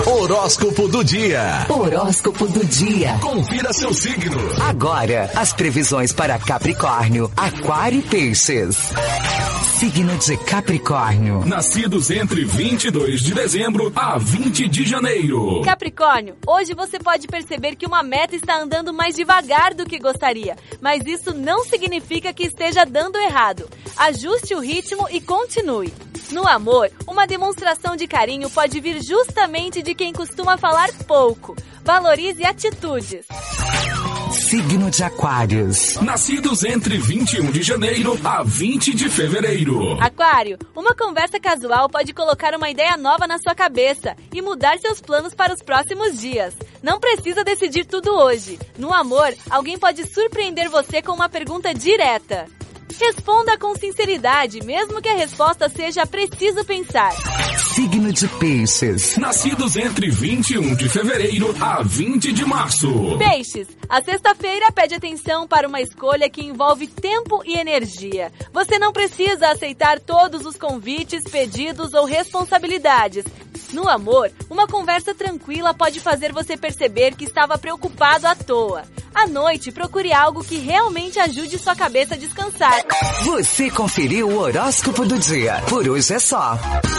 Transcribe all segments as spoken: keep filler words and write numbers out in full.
Horóscopo do dia. Horóscopo do dia. Confira seu signo. Agora, as previsões para Capricórnio, Aquário e Peixes. Signo de Capricórnio. Nascidos entre vinte e dois de dezembro a vinte de janeiro. Capricórnio, hoje você pode perceber que uma meta está andando mais devagar do que gostaria, mas isso não significa que esteja dando errado. Ajuste o ritmo e continue. No amor, uma demonstração de carinho pode vir justamente de quem costuma falar pouco. Valorize atitudes. Signo de Aquários. Nascidos entre vinte e um de janeiro a vinte de fevereiro. Aquário, uma conversa casual pode colocar uma ideia nova na sua cabeça e mudar seus planos para os próximos dias. Não precisa decidir tudo hoje. No amor, alguém pode surpreender você com uma pergunta direta. Responda com sinceridade, mesmo que a resposta seja preciso pensar. Signo de Peixes. Nascidos entre vinte e um de fevereiro a vinte de março. Peixes, a sexta-feira pede atenção para uma escolha que envolve tempo e energia. Você não precisa aceitar todos os convites, pedidos ou responsabilidades. No amor, uma conversa tranquila pode fazer você perceber que estava preocupado à toa. À noite, procure algo que realmente ajude sua cabeça a descansar. Você conferiu o horóscopo do dia. Por hoje é só.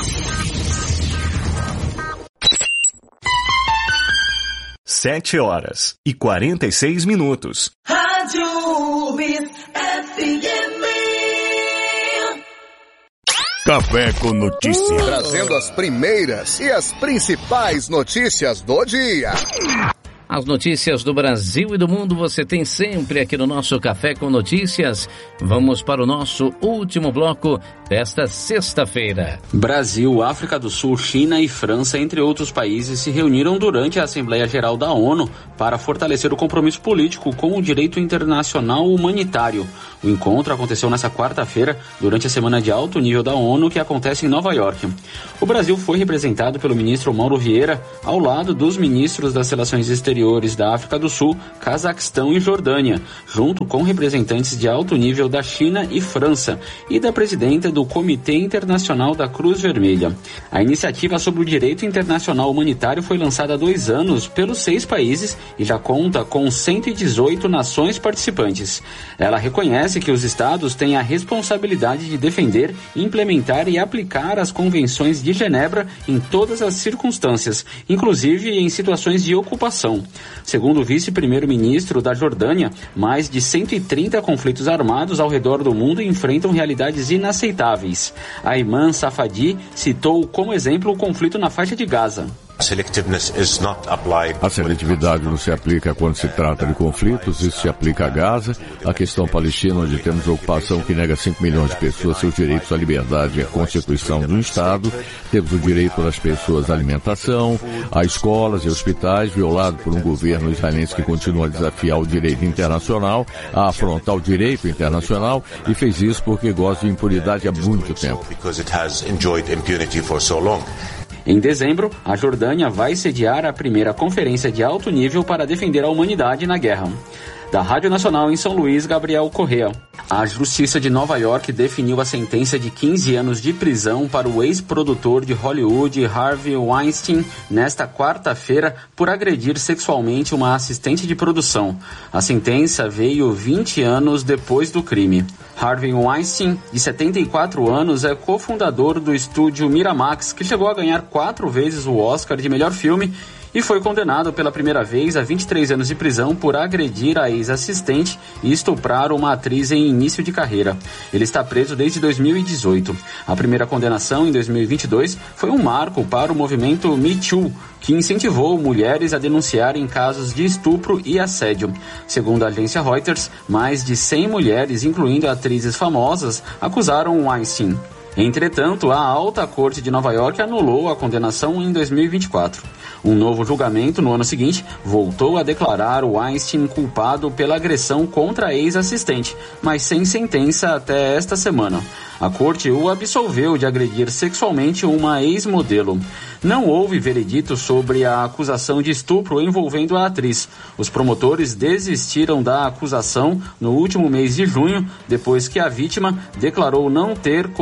Sete horas e quarenta e seis minutos. Rádio UBS F M. Café com Notícias. Trazendo as primeiras e as principais notícias do dia. As notícias do Brasil e do mundo você tem sempre aqui no nosso Café com Notícias. Vamos para o nosso último bloco desta sexta-feira. Brasil, África do Sul, China e França, entre outros países, se reuniram durante a Assembleia Geral da ONU para fortalecer o compromisso político com o direito internacional humanitário. O encontro aconteceu nesta quarta-feira, durante a Semana de Alto Nível da ONU, que acontece em Nova York. O Brasil foi representado pelo ministro Mauro Vieira, ao lado dos ministros das Relações Exteriores da África do Sul, Cazaquistão e Jordânia, junto com representantes de alto nível da China e França, e da presidenta do Comitê Internacional da Cruz Vermelha. A iniciativa sobre o direito internacional humanitário foi lançada há dois anos pelos seis países e já conta com cento e dezoito nações participantes. Ela reconhece que os estados têm a responsabilidade de defender, implementar e aplicar as convenções de Genebra em todas as circunstâncias, inclusive em situações de ocupação. Segundo o vice-primeiro-ministro da Jordânia, mais de cento e trinta conflitos armados ao redor do mundo enfrentam realidades inaceitáveis. Ayman Safadi citou como exemplo o conflito na faixa de Gaza. A seletividade não se aplica quando se trata de conflitos, isso se aplica a Gaza, a questão palestina, onde temos ocupação que nega cinco milhões de pessoas seus direitos à liberdade e à constituição do Estado, temos o direito das pessoas à alimentação, a escolas e hospitais, violado por um governo israelense que continua a desafiar o direito internacional, a afrontar o direito internacional, e fez isso porque gosta de impunidade há muito tempo. Em dezembro, a Jordânia vai sediar a primeira conferência de alto nível para defender a humanidade na guerra. Da Rádio Nacional em São Luís, Gabriel Correa. A Justiça de Nova York definiu a sentença de quinze anos de prisão para o ex-produtor de Hollywood, Harvey Weinstein, nesta quarta-feira, por agredir sexualmente uma assistente de produção. A sentença veio vinte anos depois do crime. Harvey Weinstein, de setenta e quatro anos, é cofundador do estúdio Miramax, que chegou a ganhar quatro vezes o Oscar de melhor filme e foi condenado pela primeira vez a vinte e três anos de prisão por agredir a ex-assistente e estuprar uma atriz em início de carreira. Ele está preso desde dois mil e dezoito. A primeira condenação, em dois mil e vinte e dois, foi um marco para o movimento Me Too, que incentivou mulheres a denunciarem casos de estupro e assédio. Segundo a agência Reuters, mais de cem mulheres, incluindo atrizes famosas, acusaram Weinstein. Entretanto, a Alta Corte de Nova York anulou a condenação em dois mil e vinte e quatro. Um novo julgamento, no ano seguinte, voltou a declarar o Weinstein culpado pela agressão contra a ex-assistente, mas sem sentença até esta semana. A corte o absolveu de agredir sexualmente uma ex-modelo. Não houve veredito sobre a acusação de estupro envolvendo a atriz. Os promotores desistiram da acusação no último mês de junho, depois que a vítima declarou não ter condições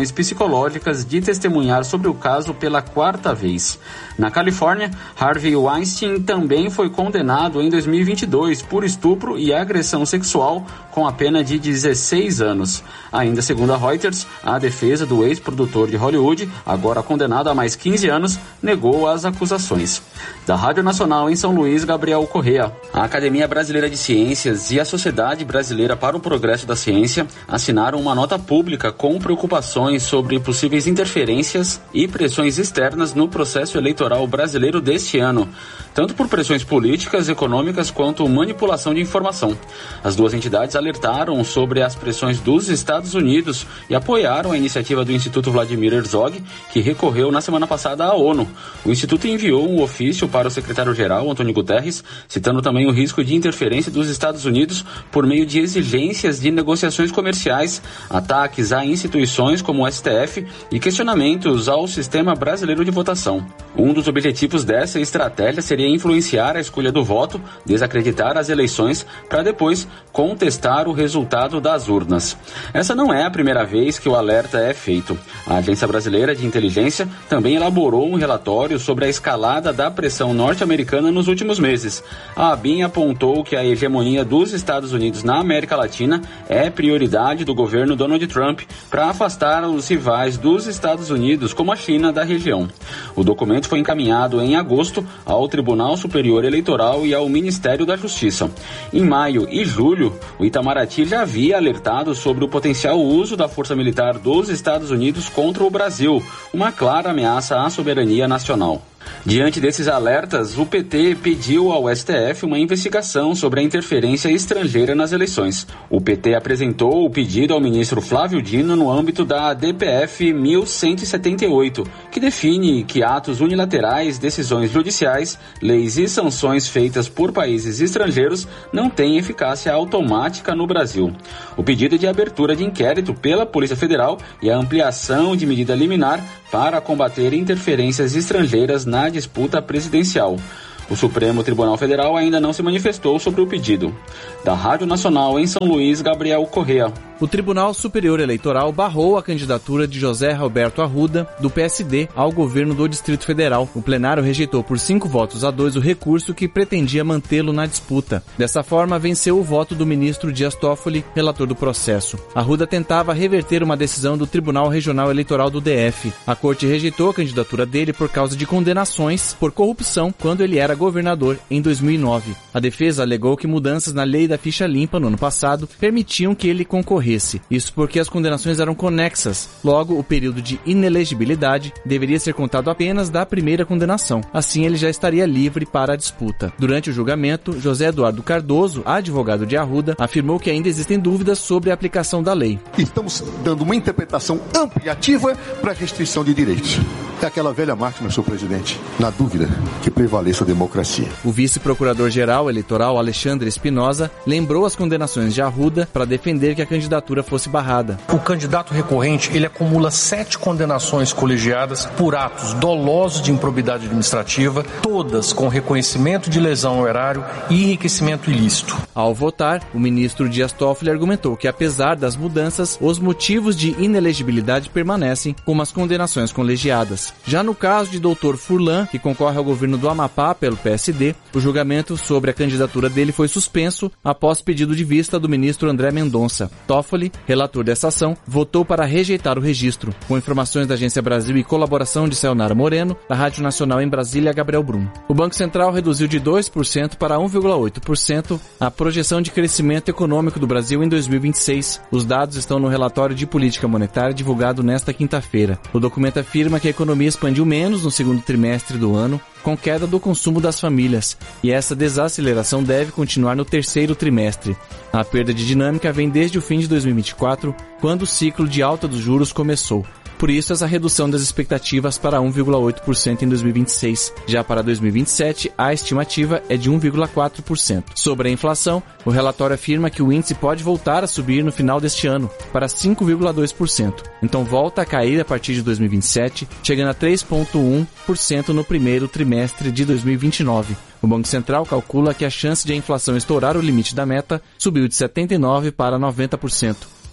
condições psicológicas de testemunhar sobre o caso pela quarta vez. Na Califórnia, Harvey Weinstein também foi condenado em dois mil e vinte e dois por estupro e agressão sexual com a pena de dezesseis anos. Ainda segundo a Reuters, a defesa do ex-produtor de Hollywood, agora condenado a mais quinze anos, negou as acusações. Da Rádio Nacional em São Luís, Gabriel Correa. A Academia Brasileira de Ciências e a Sociedade Brasileira para o Progresso da Ciência assinaram uma nota pública com preocupações sobre possíveis interferências e pressões externas no processo eleitoral brasileiro deste ano, tanto por pressões políticas, econômicas quanto manipulação de informação. As duas entidades alertaram sobre as pressões dos Estados Unidos e apoiaram a iniciativa do Instituto Vladimir Herzog, que recorreu na semana passada à ONU. O Instituto enviou um ofício para o secretário-geral, Antônio Guterres, citando também o risco de interferência dos Estados Unidos por meio de exigências de negociações comerciais, ataques a instituições como o S T F e questionamentos ao sistema brasileiro de votação. Um dos objetivos dessa estratégia seria influenciar a escolha do voto, desacreditar as eleições, para depois contestar o resultado das urnas. Essa não é a primeira vez que o alerta é feito. A Agência Brasileira de Inteligência também elaborou um relatório sobre a escalada da pressão norte-americana nos últimos meses. A ABIN apontou que a hegemonia dos Estados Unidos na América Latina é prioridade do governo Donald Trump para afastar os rivais dos Estados Unidos, como a China, da região. O documento foi encaminhado em agosto ao Tribunal Superior Eleitoral e ao Ministério da Justiça. Em maio e julho, o Itamaraty já havia alertado sobre o potencial uso da força militar dos Estados Unidos contra o Brasil, uma clara ameaça à soberania nacional. Diante desses alertas, o P T pediu ao S T F uma investigação sobre a interferência estrangeira nas eleições. O P T apresentou o pedido ao ministro Flávio Dino no âmbito da D P F mil cento e setenta e oito, que define que atos unilaterais, decisões judiciais, leis e sanções feitas por países estrangeiros não têm eficácia automática no Brasil. O pedido é de abertura de inquérito pela Polícia Federal e a ampliação de medida liminar para combater interferências estrangeiras na disputa presidencial. O Supremo Tribunal Federal ainda não se manifestou sobre o pedido. Da Rádio Nacional em São Luís, Gabriel Correa. O Tribunal Superior Eleitoral barrou a candidatura de José Roberto Arruda, do P S D, ao governo do Distrito Federal. O plenário rejeitou por cinco votos a dois o recurso que pretendia mantê-lo na disputa. Dessa forma, venceu o voto do ministro Dias Toffoli, relator do processo. Arruda tentava reverter uma decisão do Tribunal Regional Eleitoral do D F. A corte rejeitou a candidatura dele por causa de condenações por corrupção quando ele era governador em dois mil e nove. A defesa alegou que mudanças na lei da ficha limpa no ano passado permitiam que ele concorresse. Isso porque as condenações eram conexas. Logo, o período de inelegibilidade deveria ser contado apenas da primeira condenação. Assim, ele já estaria livre para a disputa. Durante o julgamento, José Eduardo Cardoso, advogado de Arruda, afirmou que ainda existem dúvidas sobre a aplicação da lei. Estamos dando uma interpretação ampla e ativa para a restrição de direitos. É aquela velha máxima, senhor presidente. Na dúvida, que prevaleça a democracia. O vice-procurador-geral eleitoral Alexandre Espinosa lembrou as condenações de Arruda para defender que a candidatura fosse barrada. O candidato recorrente, ele acumula sete condenações colegiadas por atos dolosos de improbidade administrativa, todas com reconhecimento de lesão ao erário e enriquecimento ilícito. Ao votar, o ministro Dias Toffoli argumentou que, apesar das mudanças, os motivos de inelegibilidade permanecem, como as condenações colegiadas. Já no caso de doutor Furlan, que concorre ao governo do Amapá pelo P S D, o julgamento sobre a candidatura dele foi suspenso após pedido de vista do ministro André Mendonça. Toffoli, relator dessa ação, votou para rejeitar o registro. Com informações da Agência Brasil e colaboração de Sayonara Moreno, da Rádio Nacional em Brasília, Gabriel Brum. O Banco Central reduziu de dois por cento para um vírgula oito por cento a projeção de crescimento econômico do Brasil em dois mil e vinte e seis. Os dados estão no relatório de política monetária divulgado nesta quinta-feira. O documento afirma que a economia expandiu menos no segundo trimestre do ano, com queda do consumo das famílias, e essa desaceleração deve continuar no terceiro trimestre. A perda de dinâmica vem desde o fim de dois mil e vinte e quatro, quando o ciclo de alta dos juros começou. Por isso, essa redução das expectativas para um vírgula oito por cento em dois mil e vinte e seis. Já para dois mil e vinte e sete, a estimativa é de um vírgula quatro por cento. Sobre a inflação, o relatório afirma que o índice pode voltar a subir no final deste ano, para cinco vírgula dois por cento. Então volta a cair a partir de dois mil e vinte e sete, chegando a três vírgula um por cento no primeiro trimestre de dois mil e vinte e nove. O Banco Central calcula que a chance de a inflação estourar o limite da meta subiu de setenta e nove por cento para noventa por cento.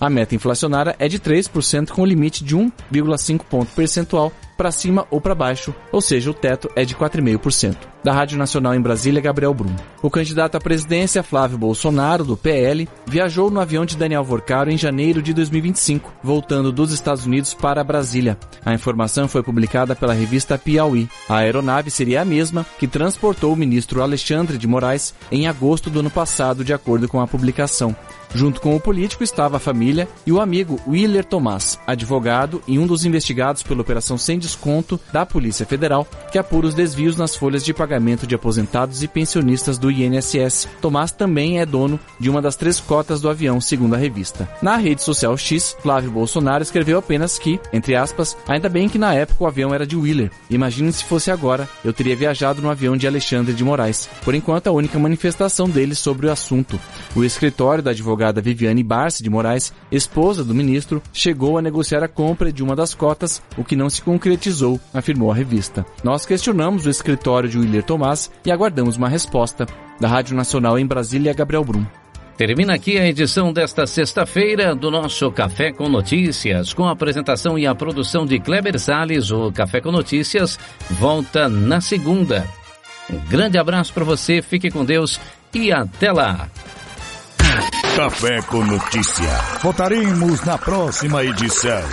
A meta inflacionária é de três por cento com limite de um vírgula cinco ponto percentual para cima ou para baixo, ou seja, o teto é de quatro vírgula cinco por cento. Da Rádio Nacional em Brasília, Gabriel Brum. O candidato à presidência, Flávio Bolsonaro, do P L, viajou no avião de Daniel Vorcaro em janeiro de dois mil e vinte e cinco, voltando dos Estados Unidos para Brasília. A informação foi publicada pela revista Piauí. A aeronave seria a mesma que transportou o ministro Alexandre de Moraes em agosto do ano passado, de acordo com a publicação. Junto com o político estava a família e o amigo Willer Tomás, advogado e um dos investigados pela Operação Sem Desconto da Polícia Federal, que apura os desvios nas folhas de pagamento de aposentados e pensionistas do I N S S. Tomás também é dono de uma das três cotas do avião, segundo a revista. Na rede social X, Flávio Bolsonaro escreveu apenas que, entre aspas, ainda bem que na época o avião era de Willer. Imagine se fosse agora, eu teria viajado no avião de Alexandre de Moraes. Por enquanto, a única manifestação dele sobre o assunto. O escritório da advogada Viviane Barce de Moraes, esposa do ministro, chegou a negociar a compra de uma das cotas, o que não se concretizou, afirmou a revista. Nós questionamos o escritório de Willer Tomás e aguardamos uma resposta. Da Rádio Nacional em Brasília, Gabriel Brum. Termina aqui a edição desta sexta-feira do nosso Café com Notícias, com a apresentação e a produção de Kleber Salles. O Café com Notícias volta na segunda. Um grande abraço para você, fique com Deus e até lá. Café com Notícia. Voltaremos na próxima edição.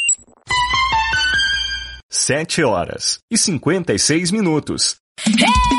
Sete horas e cinquenta e seis minutos. Hey!